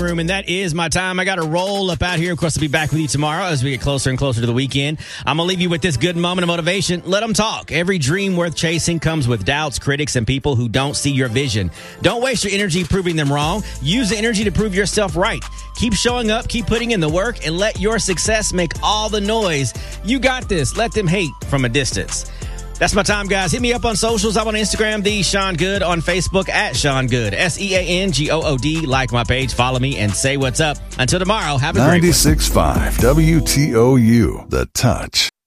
Room, and that is my time. I got to roll up out here. Of course, I'll be back with you tomorrow as we get closer and closer to the weekend. I'm going to leave you with this good moment of motivation. Let them talk. Every dream worth chasing comes with doubts, critics, and people who don't see your vision. Don't waste your energy proving them wrong. Use the energy to prove yourself right. Keep showing up, keep putting in the work, and let your success make all the noise. You got this. Let them hate from a distance. That's my time, guys. Hit me up on socials. I'm on Instagram, the Sean Good, on Facebook at Sean Good, SeanGood. Like my page, follow me, and say what's up. Until tomorrow, have a great one. 96.5 WTOU, The Touch.